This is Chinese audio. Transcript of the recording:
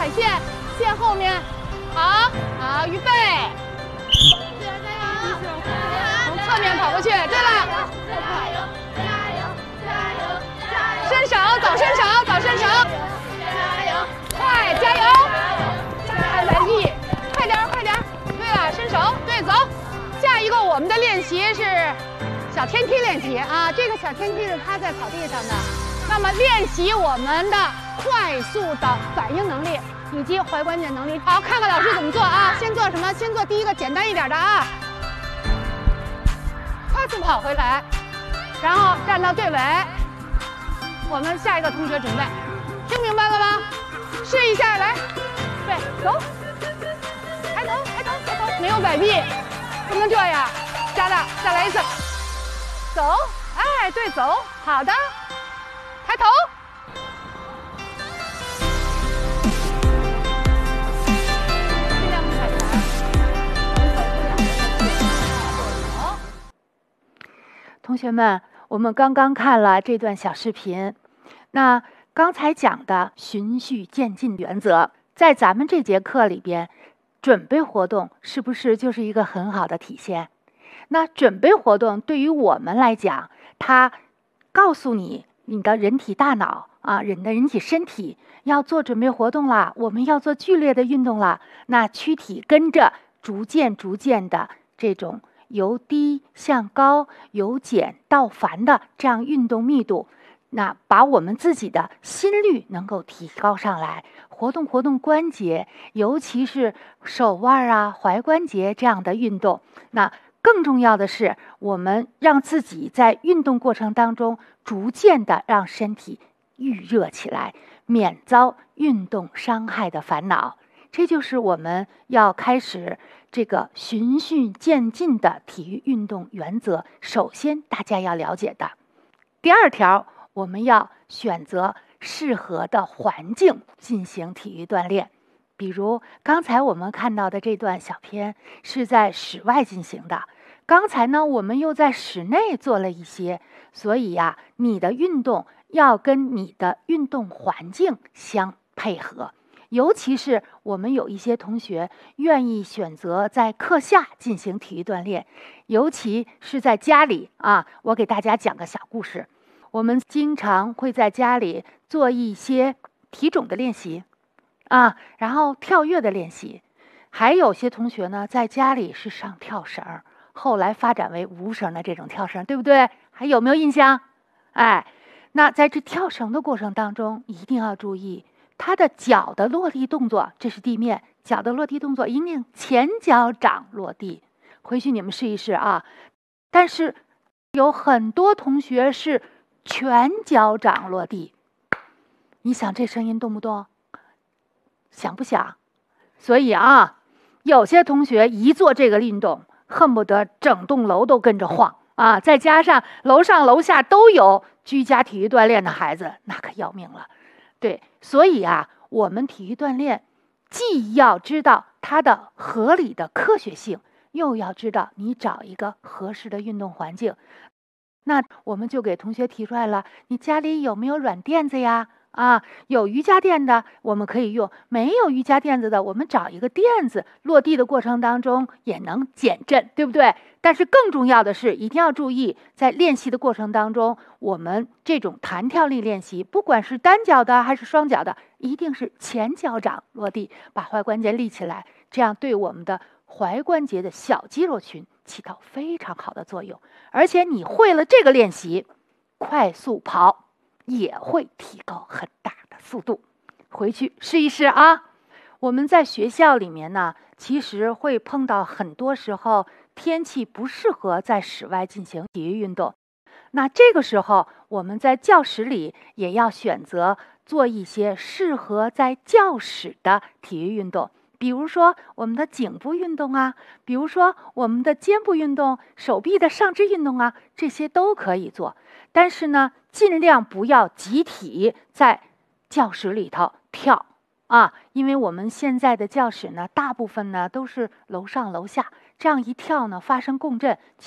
踩线，线后面，好，好，预备，从侧面跑过去。对了，伸手，早伸手，早伸手，快，加油，看来力，快点，快点。对了，伸手，对，走。下一个我们的练习是小天梯练习啊，这个小天梯是趴在草地上的。那么练习我们的快速的反应能力以及踝关节能力。好，看看老师怎么做啊？先做什么？先做第一个简单一点的啊，快速跑回来，然后站到队尾。我们下一个同学准备，听明白了吗？试一下，来，对，走，抬头，抬头，抬头，没有摆臂，不能这样，加大，再来一次，走，哎，对，走，好的，抬头。尽量不踩台。同学们，我们刚刚看了这段小视频，那刚才讲的循序渐进原则，在咱们这节课里边，准备活动是不是就是一个很好的体现？那准备活动对于我们来讲，它告诉你的人体大脑啊，人体身体要做准备活动啦，我们要做剧烈的运动啦，那躯体跟着逐渐的这种由低向高、由简到繁的这样运动密度，那把我们自己的心率能够提高上来，活动关节，尤其是手腕啊、踝关节这样的运动。那更重要的是，我们让自己在运动过程当中逐渐的让身体预热起来，免遭运动伤害的烦恼。这就是我们要开始这个循序渐进的体育运动原则，首先大家要了解的。第二条，我们要选择适合的环境进行体育锻炼。比如刚才我们看到的这段小片是在室外进行的，刚才呢我们又在室内做了一些，所以呀，你的运动要跟你的运动环境相配合。尤其是我们有一些同学愿意选择在课下进行体育锻炼，尤其是在家里啊，我给大家讲个小故事。我们经常会在家里做一些体重的练习啊，然后跳跃的练习。还有些同学呢，在家里是上跳绳，后来发展为无绳的这种跳绳，对不对？还有没有印象？哎，那在这跳绳的过程当中，一定要注意他的脚的落地动作，这是地面，脚的落地动作一定前脚掌落地。回去你们试一试啊。但是有很多同学是全脚掌落地，你想这声音动不动？想不想？所以啊，有些同学一做这个运动，恨不得整栋楼都跟着晃啊！再加上楼上楼下都有居家体育锻炼的孩子，那可要命了。对，所以啊，我们体育锻炼既要知道它的合理的科学性，又要知道你找一个合适的运动环境。那我们就给同学提出来了，你家里有没有软垫子呀？啊，有瑜伽垫的我们可以用，没有瑜伽垫子的，我们找一个垫子，落地的过程当中也能减震，对不对？但是更重要的是，一定要注意，在练习的过程当中，我们这种弹跳力练习，不管是单脚的还是双脚的，一定是前脚掌落地，把踝关节立起来，这样对我们的踝关节的小肌肉群起到非常好的作用。而且你会了这个练习，快速跑也会提高很大的速度。回去试一试啊。我们在学校里面呢，其实会碰到很多时候天气不适合在室外进行体育运动，那这个时候我们在教室里也要选择做一些适合在教室的体育运动，比如说我们的颈部运动啊，比如说我们的肩部运动、手臂的上肢运动啊，这些都可以做。但是呢，尽量不要集体在教室里头跳啊，因为我们现在的教室呢，大部分呢都是楼上楼下，这样一跳呢，发生共振。